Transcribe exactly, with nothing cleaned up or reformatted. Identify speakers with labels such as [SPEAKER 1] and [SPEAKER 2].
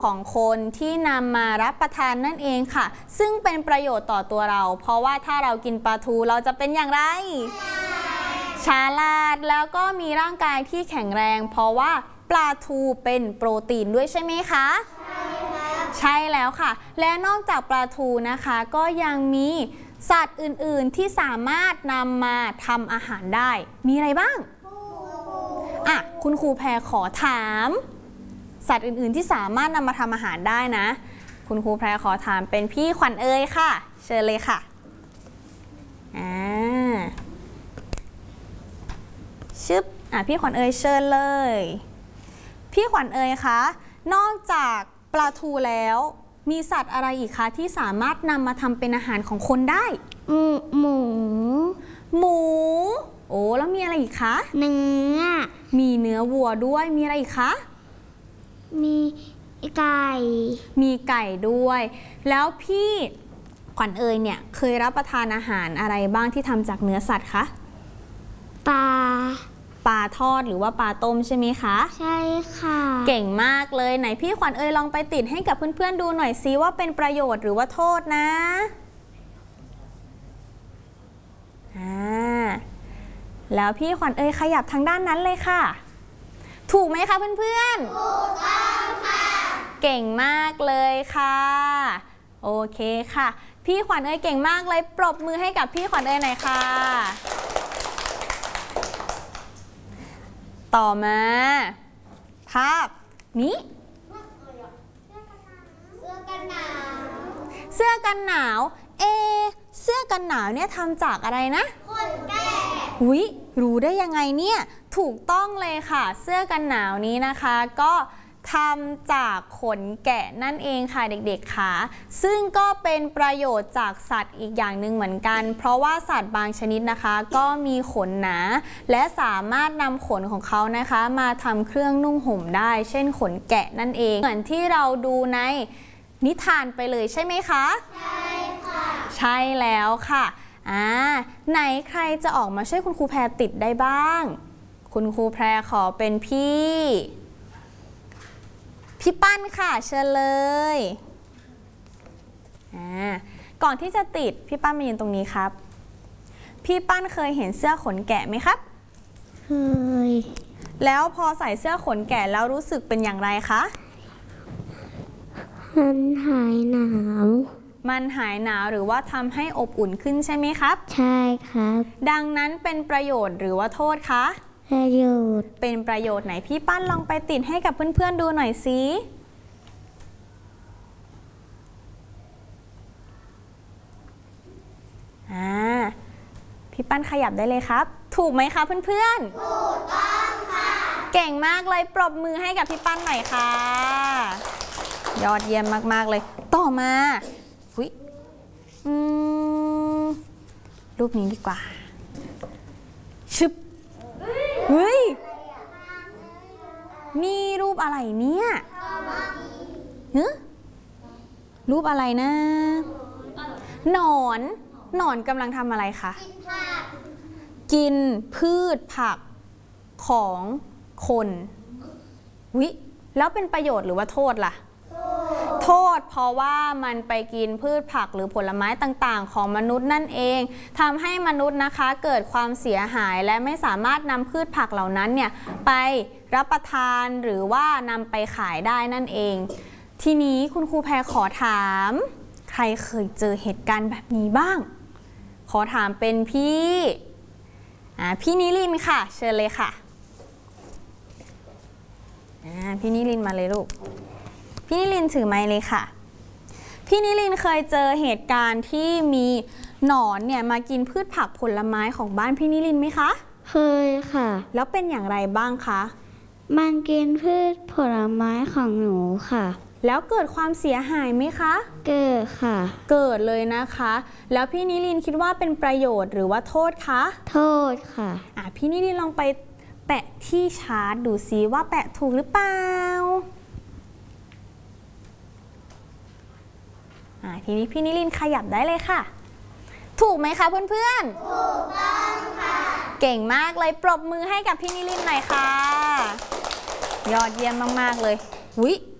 [SPEAKER 1] ของคนที่นำมารับประทานนั่นเองค่ะซึ่งเป็นประโยชน์ต่อตัวเราเพราะว่าถ้าเรากินปลาทูเราจะเป็นอย่างไรฉลาดแล้วก็มีร่างกายที่แข็งแรงเพราะว่าปลาทูเป็นโปรตีนด้วยใช่ไหมคะใช่ใช่แล้วค่ะและนอกจากปลาทูนะคะก็ยังมีสัตว์อื่นๆที่สามารถนำมาทำอาหารได้มีอะไรบ้างอ่ะคุณครูแพรขอถามสัตว์อื่นๆที่สามารถนำมาทำอาหารได้นะคุณครูแพรขอถามเป็นพี่ขวัญเอ๋ยค่ะเชิญเลยค่ะอ่าชึบอ่ะพี่ขวัญเอ๋ยเชิญเลยพี่ขวัญเอ๋ยคะนอกจากปลาทูแล้วมีสัตว์อะไรอีกคะที่สามารถนำมาทำเป็นอาหารของคนได้
[SPEAKER 2] หมู
[SPEAKER 1] หมูโอ้แล้วมีอะไรอีกคะ
[SPEAKER 2] เนื้อ
[SPEAKER 1] มีเนื้อวัวด้วยมีอะไรอีกคะ
[SPEAKER 2] มีไก่
[SPEAKER 1] มีไก่ด้วยแล้วพี่ขวัญเอ๋ยเนี่ยเคยรับประทานอาหารอะไรบ้างที่ทำจากเนื้อสัตว์คะ
[SPEAKER 2] ปลา
[SPEAKER 1] ปลาทอดหรือว่าปลาต้มใช่ไหมคะ
[SPEAKER 2] ใช่ค่ะ
[SPEAKER 1] เก่งมากเลยไหนพี่ขวัญเอ๋ยลองไปติดให้กับเพื่อนๆดูหน่อยซิว่าเป็นประโยชน์หรือว่าโทษนะอ่าแล้วพี่ขวัญเอ๋ยขยับทางด้านนั้นเลยค่ะถูกไหมคะเพื่อนๆถูกต้องค่ะเก่งมากเลยค่ะโอเคค่ะพี่ขวัญเอ๋ยเก่งมากเลยปรบมือให้กับพี่ขวัญเอ๋ยหน่อยค่ะต่อมาภาพนี้
[SPEAKER 2] เสื้อกันหนาว
[SPEAKER 1] เสื้อกันหนาวเอเสื้อกันหนาวเนี่ยทำจากอะไรนะ
[SPEAKER 2] ขนแกะ
[SPEAKER 1] อุ๊ยรู้ได้ยังไงเนี่ยถูกต้องเลยค่ะเสื้อกันหนาวนี้นะคะก็ทำจากขนแกะนั่นเองค่ะเด็กๆค่ะซึ่งก็เป็นประโยชน์จากสัตว์อีกอย่างหนึ่งเหมือนกันเพราะว่าสัตว์บางชนิดนะคะก็มีขนหนาและสามารถนำขนของเขานะคะมาทำเครื่องนุ่งห่มได้เช่นขนแกะนั่นเองเหมือนที่เราดูในนิทานไปเลยใช่ไหมคะ
[SPEAKER 2] ใช่ค่ะ
[SPEAKER 1] ใช่แล้วค่ะอ่าไหนใครจะออกมาช่วยคุณครูแพรติดได้บ้างคุณครูแพรขอเป็นพี่พี่ปั้นค่ะเชิญเลยอ่าก่อนที่จะติดพี่ปั้นมายืนตรงนี้ครับพี่ปั้นเคยเห็นเสื้อขนแกะไหมครับ
[SPEAKER 2] เคย
[SPEAKER 1] แล้วพอใส่เสื้อขนแกะแล้วรู้สึกเป็นอย่างไรคะ
[SPEAKER 2] มันหายหนาว
[SPEAKER 1] มันหายหนาวหรือว่าทำให้อบอุ่นขึ้นใช่ไหมครับ
[SPEAKER 2] ใช่ครับ
[SPEAKER 1] ดังนั้นเป็นประโยชน์หรือว่าโทษคะ
[SPEAKER 2] ประโยชน์
[SPEAKER 1] เป็นประโยชน์ไหนพี่ปั้นลองไปติดให้กับเพื่อนๆดูหน่อยสิอ่าพี่ปั้นขยับได้เลยครับถูกไหมคะเพื่อนๆ
[SPEAKER 2] ถูกต้องค่ะ
[SPEAKER 1] เก่งมากเลยปรบมือให้กับพี่ปั้นหน่อยค่ะยอดเยี่ยมมากๆเลยต่อมาอุ๊ยอืมรูปนี้ดีกว่าชึบเฮ้ยนี่รูปอะไรเนี่ยเฮ้ยรูปอะไรนะหนอนหนอนกำลังทำอะไรคะกินพืชผักของคนวิแล้วเป็นประโยชน์หรือว่าโทษล่ะโทษเพราะว่ามันไปกินพืชผักหรือผลไม้ต่างๆของมนุษย์นั่นเองทำให้มนุษย์นะคะเกิดความเสียหายและไม่สามารถนำพืชผักเหล่านั้นเนี่ยไปรับประทานหรือว่านำไปขายได้นั่นเองทีนี้คุณครูแพรขอถามใครเคยเจอเหตุการณ์แบบนี้บ้างขอถามเป็นพี่อ่าพี่นิลินค่ะเชิญเลยค่ะอ่าพี่นิลินมาเลยลูกพี่นิลินถือไมค์เลยค่ะพี่นิลินเคยเจอเหตุการณ์ที่มีหนอนเนี่ยมากินพืชผักผลไม้ของบ้านพี่นิลินไหมคะ
[SPEAKER 2] เคยค่ะ
[SPEAKER 1] แล้วเป็นอย่างไรบ้างคะ
[SPEAKER 2] มันกินพืชผลไม้ของหนูค่ะ
[SPEAKER 1] แล้วเกิดความเสียหายไหมคะ
[SPEAKER 2] เกิดค่ะ
[SPEAKER 1] เกิดเลยนะคะแล้วพี่นิลินคิดว่าเป็นประโยชน์หรือว่าโทษคะ
[SPEAKER 2] โทษค่ะ
[SPEAKER 1] อ่ะพี่นิลินลองไปแปะที่ชาร์ตดูซิว่าแปะถูกหรือเปล่าอ่ะทีนี้พี่นิลินขยับได้เลยค่ะถูกไหมคะเพื่อนๆ
[SPEAKER 2] ถูกต้องค่ะ
[SPEAKER 1] เก่งมากเลยปรบมือให้กับพี่นิลินหน่อยค่ะยอดเยี่ยมมากๆเลยอุ๊ย